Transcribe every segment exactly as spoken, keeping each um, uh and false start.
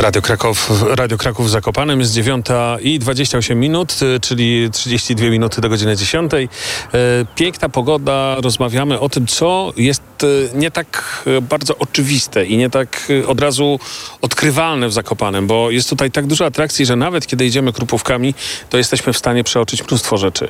Radio Kraków, Radio Kraków w Zakopanem jest dziewiąta i dwadzieścia osiem minut, czyli trzydzieści dwie minuty do godziny dziesiątej. Piękna pogoda, rozmawiamy o tym, co jest nie tak bardzo oczywiste i nie tak od razu odkrywalne w Zakopanem, bo jest tutaj tak dużo atrakcji, że nawet kiedy idziemy Krupówkami, to jesteśmy w stanie przeoczyć mnóstwo rzeczy.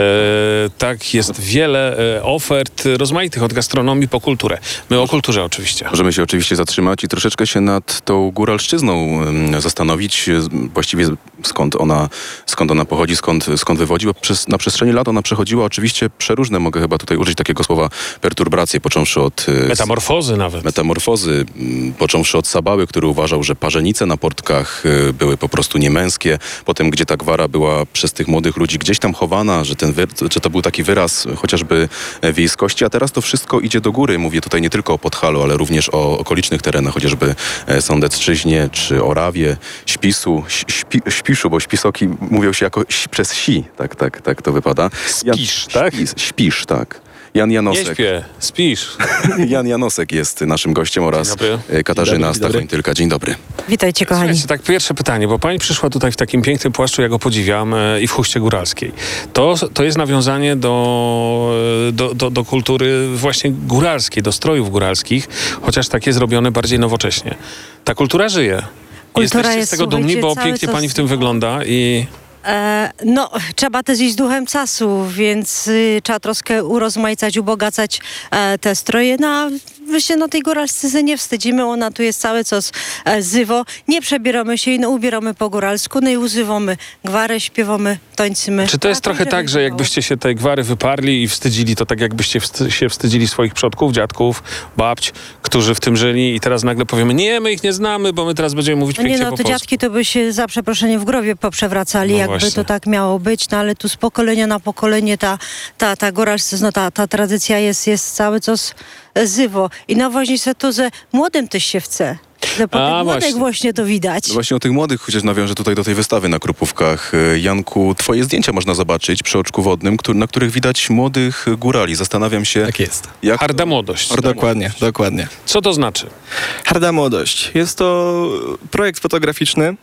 Tak, jest wiele ofert rozmaitych od gastronomii po kulturę. My o kulturze oczywiście. Możemy się oczywiście zatrzymać i troszeczkę się nad tą góralszczyzną zastanowić, właściwie skąd ona, skąd ona pochodzi, skąd, skąd wywodzi, bo przez, na przestrzeni lat ona przechodziła oczywiście przeróżne, mogę chyba tutaj użyć takiego słowa, perturbacje, począwszy od... Metamorfozy nawet. Metamorfozy, począwszy od Sabały, który uważał, że parzenice na portkach były po prostu niemęskie, potem gdzie ta gwara była przez tych młodych ludzi gdzieś tam chowana, że, ten, że to był taki wyraz chociażby wiejskości, a teraz to wszystko idzie do góry. Mówię tutaj nie tylko o Podhalu, ale również o okolicznych terenach, chociażby Sądecczyźnie, czy Orawie, Śpisu, śpi, Śpiszu, bo Śpisoki mówią się jako ś, przez si, tak, tak, tak to wypada. Spisz, Jan, tak? Śpis, śpisz, tak. Jan Janosek. Nie śpię, spisz. Jan Janosek jest naszym gościem oraz Katarzyna Stachoń-Tylka. Dzień dobry. Witajcie, kochani. Słuchajcie, tak pierwsze pytanie, bo pani przyszła tutaj w takim pięknym płaszczu, ja go podziwiam, e, i w Huście Góralskiej. To, to jest nawiązanie do, do, do, do kultury właśnie góralskiej, do strojów góralskich, chociaż takie zrobione bardziej nowocześnie. Ta kultura żyje. Kultura Jesteście jest, z tego dumni, bo cały pięknie czas... pani w tym wygląda i... E, no, trzeba też iść duchem czasu, więc y, trzeba troszkę urozmaicać, ubogacać e, te stroje. No, a my się na tej góralscyzy nie wstydzimy, ona tu jest cały czas e, zywo. Nie przebieramy się i no, ubieramy po góralsku, no i uzywamy gwarę, śpiewamy, tańczymy. Czy to jest trochę tak, że jakbyście się tej gwary wyparli i wstydzili, to tak jakbyście wsty- się wstydzili swoich przodków, dziadków, babć, którzy w tym żyli i teraz nagle powiemy, nie, my ich nie znamy, bo my teraz będziemy mówić no pięknie nie, no po to polsku. dziadki to by się za przeproszeniem w grobie poprzewracali, No jakby właśnie. to tak miało być, no ale tu z pokolenia na pokolenie ta, ta, ta góralszczyzna, ta, ta tradycja jest, jest cały czas zywo. I no właśnie se to, że młodym też się chce. Że po A, tych młodych właśnie. właśnie to widać. No właśnie o tych młodych, chociaż nawiążę tutaj do tej wystawy na Krupówkach. Janku, twoje zdjęcia można zobaczyć przy Oczku Wodnym, który, na których widać młodych górali. Zastanawiam się... Tak jest. Jak... Harda młodość. Dokładnie, dokładnie. Co to znaczy? Harda Młodość. Jest to projekt fotograficzny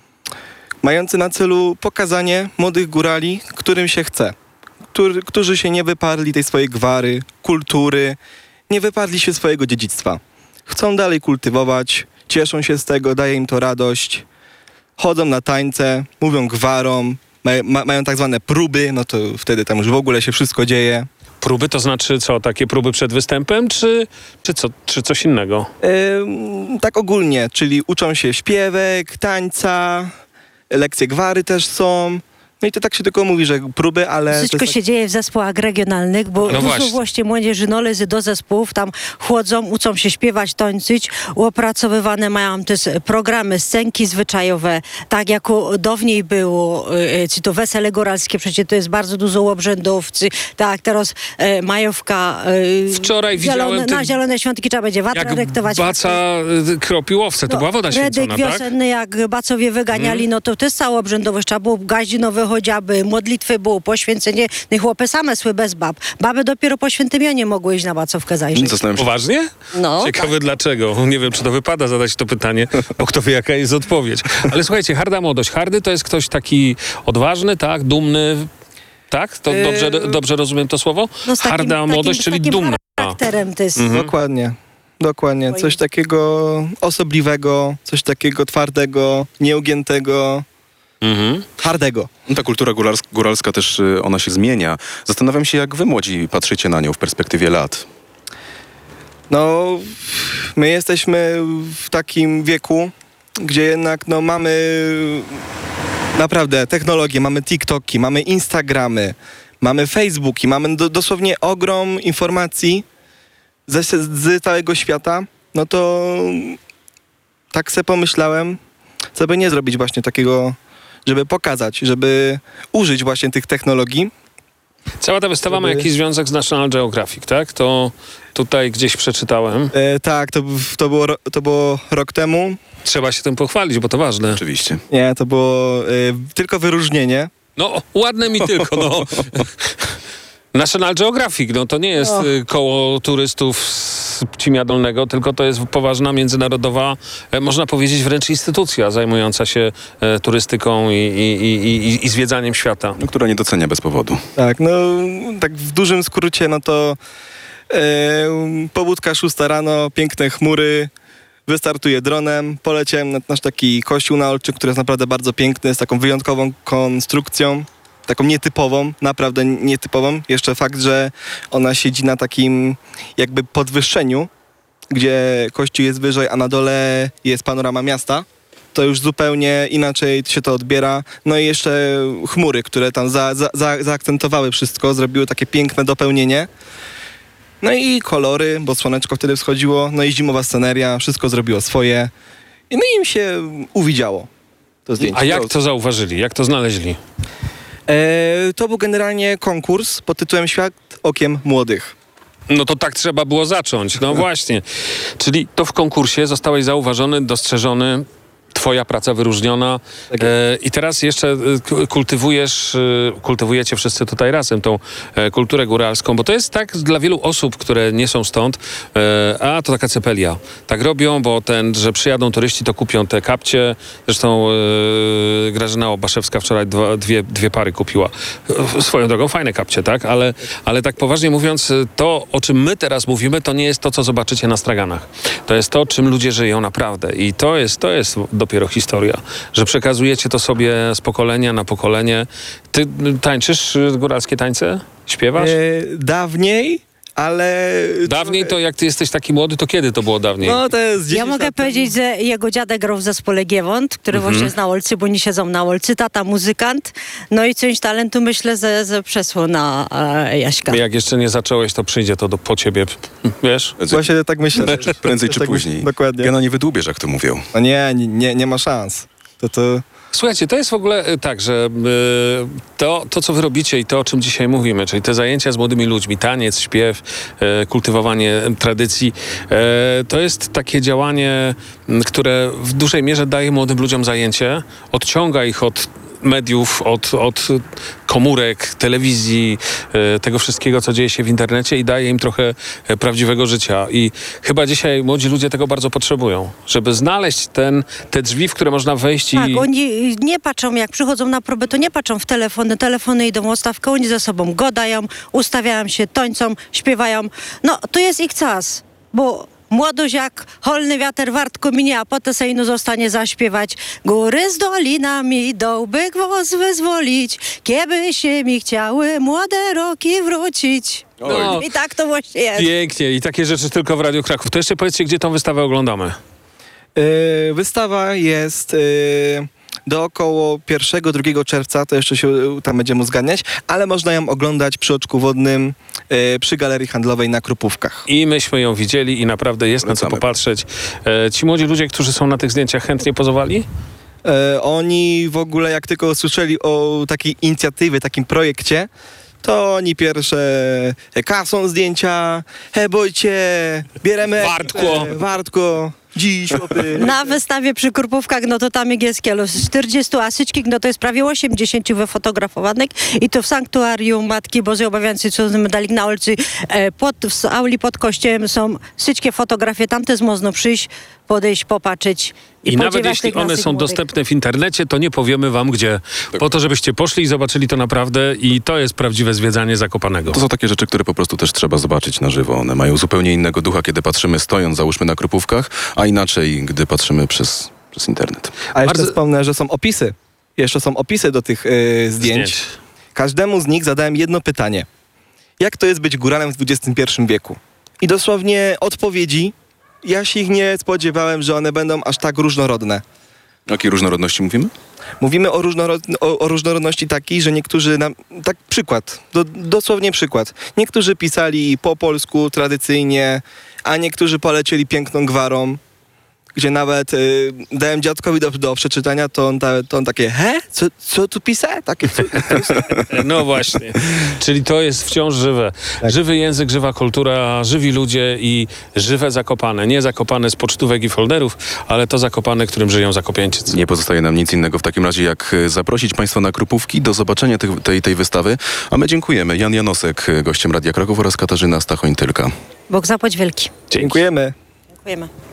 mający na celu pokazanie młodych górali, którym się chce. Którzy, którzy się nie wyparli tej swojej gwary, kultury, nie wyparli się swojego dziedzictwa. Chcą dalej kultywować, cieszą się z tego, daje im to radość. Chodzą na tańce, mówią gwarą, mają, ma, mają tak zwane próby, no to wtedy tam już w ogóle się wszystko dzieje. Próby to znaczy co? Takie próby przed występem, czy, czy, co, czy coś innego? Ym, tak ogólnie, czyli uczą się śpiewek, tańca, lekcje gwary też są. No i to tak się tylko mówi, że próby, ale... Wszystko to jest się dzieje w zespołach regionalnych, bo No dużo właśnie. właśnie młodzieży nolezy do zespołów, tam chłodzą, uczą się śpiewać, tańczyć, opracowywane mają też programy, scenki zwyczajowe, tak jak dawniej było, y, czy to Wesele Góralskie, przecież to jest bardzo dużo obrzędów, czy tak teraz y, majówka. Y, Wczoraj zielone, widziałem Na tych- zielone świątki trzeba będzie watra Jak rektować. baca y, kropił owce, to była woda Redek święcona, tak? wiosenny, jak bacowie wyganiali, no to też cała obrzędowość, trzeba było gazinowe chociażby, modlitwy było, poświęcenie, no i chłopy same szły bez bab. Baby dopiero po świętym Janie mogły iść na bacówkę zajrzeć. Zastanawiam się, Poważnie? No, Ciekawe dlaczego. Nie wiem, czy to wypada zadać to pytanie, bo kto wie, jaka jest odpowiedź. Ale słuchajcie, harda młodość. Hardy to jest ktoś taki odważny, tak, dumny, tak? To Yy, dobrze, dobrze rozumiem to słowo? no z takim, Harda takim, młodość, z czyli takim dumna. charakterem to jest. Mhm. Dokładnie, dokładnie. Coś takiego osobliwego, coś takiego twardego, nieugiętego, Mhm. hardego. no ta kultura góralska, góralska też y, ona się zmienia. Zastanawiam się, jak wy młodzi patrzycie na nią w perspektywie lat. No, my jesteśmy w takim wieku, gdzie jednak no, mamy naprawdę technologię, mamy TikToki, mamy Instagramy, mamy Facebooki, mamy do, dosłownie ogrom informacji ze, z całego świata. No to tak sobie pomyślałem, co by nie zrobić właśnie takiego, żeby pokazać, żeby użyć właśnie tych technologii. Cała ta wystawa ma Żeby- jakiś związek z National Geographic, tak? To tutaj gdzieś przeczytałem. E, tak, to, to, było, ro- to było rok temu. Trzeba się tym pochwalić, bo to ważne. Oczywiście. Nie, to było e, tylko wyróżnienie. No, ładne mi tylko, no. National Geographic, no to nie jest O. y, koło turystów z Pcimia Dolnego, tylko to jest poważna międzynarodowa, e, można powiedzieć wręcz instytucja zajmująca się e, turystyką i, i, i, i, i zwiedzaniem świata. No, która nie docenia bez powodu. Tak, no tak w dużym skrócie, no to e, pobudka szósta rano, piękne chmury, wystartuję dronem, poleciałem na nasz taki kościół na Olczy, który jest naprawdę bardzo piękny, z taką wyjątkową konstrukcją, taką nietypową, naprawdę nietypową. Jeszcze fakt, że ona siedzi na takim jakby podwyższeniu, gdzie kościół jest wyżej, a na dole jest panorama miasta. To już zupełnie inaczej się to odbiera. No i jeszcze chmury, które tam za, za, za, zaakcentowały wszystko, zrobiły takie piękne dopełnienie. No i kolory, bo słoneczko wtedy wschodziło, no i zimowa sceneria, wszystko zrobiło swoje. No i im się uwidziało to zdjęcie. A jak to zauważyli? Jak to znaleźli? E, to był generalnie konkurs pod tytułem Świat okiem młodych. No to tak trzeba było zacząć. No właśnie. Czyli to w konkursie zostałeś zauważony, dostrzeżony, twoja praca wyróżniona Tak e, i teraz jeszcze e, k- kultywujesz, e, kultywujecie wszyscy tutaj razem tą e, kulturę góralską, bo to jest tak dla wielu osób, które nie są stąd, e, a to taka cepelia. Tak robią, bo ten, że przyjadą turyści, to kupią te kapcie. Zresztą e, Grażyna Obaszewska wczoraj dwa, dwie, dwie pary kupiła. E, swoją drogą fajne kapcie, tak? Ale, ale tak poważnie mówiąc, to o czym my teraz mówimy, to nie jest to, co zobaczycie na straganach. To jest to, czym ludzie żyją naprawdę i to jest, to jest dopiero historia, że przekazujecie to sobie z pokolenia na pokolenie. Ty tańczysz y, góralskie tańce? Śpiewasz? E, dawniej, ale... Dawniej to jak ty jesteś taki młody, to kiedy to było dawniej? No to jest Ja dziesięć mogę lat powiedzieć, że jego dziadek grał w zespole Giewont, który Mhm. właśnie jest na Olcy, bo oni siedzą na Olcy, tata muzykant, no i część talentu myślę, że, że przesło na e, Jaśka. Jak jeszcze nie zacząłeś, to przyjdzie to do, po ciebie, wiesz? temu. Właśnie tak myślę. że- Prędzej czy tak później. myślę, Dokładnie. Gena nie wydłubiesz, jak to mówią. No nie, nie, nie, nie ma szans. To to... Słuchajcie, to jest w ogóle y, tak, że y, to, to, co wy robicie i to, o czym dzisiaj mówimy, czyli te zajęcia z młodymi ludźmi, taniec, śpiew, y, kultywowanie tradycji, y, to jest takie działanie, m, które w dużej mierze daje młodym ludziom zajęcie, odciąga ich od mediów, od, od komórek, telewizji, e, tego wszystkiego, co dzieje się w internecie i daje im trochę e, prawdziwego życia. I chyba dzisiaj młodzi ludzie tego bardzo potrzebują, żeby znaleźć ten, te drzwi, w które można wejść Tak, i... oni nie patrzą, jak przychodzą na próbę, to nie patrzą w telefony, telefony idą o stawkę, oni ze sobą gadają, ustawiają się, tańczą, śpiewają. No, to jest ich czas, bo młodość jak holny wiatr wartko minie, a potem se ino zostanie zaśpiewać. Góry z dolinami, dołby głos wyzwolić, kieby się mi chciały młode roki wrócić. No, I tak to właśnie jest. pięknie. I takie rzeczy tylko w Radiu Kraków. To jeszcze powiedzcie, gdzie tą wystawę oglądamy. Yy, wystawa jest yy, do około pierwszego drugiego czerwca, to jeszcze się yy, tam będziemy uzgadniać, ale można ją oglądać przy Oczku Wodnym, yy, przy Galerii Handlowej na Krupówkach. I myśmy ją widzieli i naprawdę jest na co Polecamy. popatrzeć. E, ci młodzi ludzie, którzy są na tych zdjęciach, chętnie pozowali? E, oni w ogóle jak tylko usłyszeli o takiej inicjatywie, takim projekcie, to oni pierwsze e, kasą zdjęcia, he bojcie, bieremy Wartko. ekipę, wartko, dziś opy. Na wystawie przy Krupówkach, no to tam jest kielo z czterdziestu asyczkich, no to jest prawie osiemdziesiąt wyfotografowanych i to w sanktuarium Matki Bożej Obawiającej Cudzy Medalik na Olcy e, pod, w auli pod kościołem są wszystkie fotografie, tam też można przyjść, podejść, popatrzeć. I, I nawet podziwiać jeśli tych one naszych są młodych. dostępne w internecie, to nie powiemy wam gdzie. Po to, żebyście poszli i zobaczyli to naprawdę i to jest prawdziwe zwiedzanie Zakopanego. To są takie rzeczy, które po prostu też trzeba zobaczyć na żywo. One mają zupełnie innego ducha, kiedy patrzymy stojąc, załóżmy na Krupówkach, a inaczej, gdy patrzymy przez, przez internet. A jeszcze Bardzo- wspomnę, że są opisy. Jeszcze są opisy do tych e, zdjęć. Zdjęć. Każdemu z nich zadałem jedno pytanie. Jak to jest być góralem w dwudziestym pierwszym wieku? I dosłownie odpowiedzi, ja się ich nie spodziewałem, że one będą aż tak różnorodne. O jakiej różnorodności mówimy? Mówimy o, różnorod, o, o różnorodności takiej, że niektórzy, nam, tak przykład, do, dosłownie przykład. Niektórzy pisali po polsku tradycyjnie, a niektórzy polecieli piękną gwarą. gdzie nawet y, dałem dziadkowi do, do przeczytania, to on, ta, to on takie, he? Co, co tu pisać? Takie, co, No właśnie. Czyli to jest wciąż żywe. Żywy język, żywa kultura, żywi ludzie i żywe Zakopane. Nie Zakopane z pocztówek i folderów, ale to Zakopane, którym żyją zakopiańczycy. Nie pozostaje nam nic innego w takim razie, jak e, zaprosić Państwa na Krupówki do zobaczenia tych, tej, tej wystawy. A my dziękujemy. Jan Janosek, gościem Radia Kraków oraz Katarzyna Stachoń-Tylka. Bóg zapłać wielki. Dzięki. dziękujemy. Dziękujemy.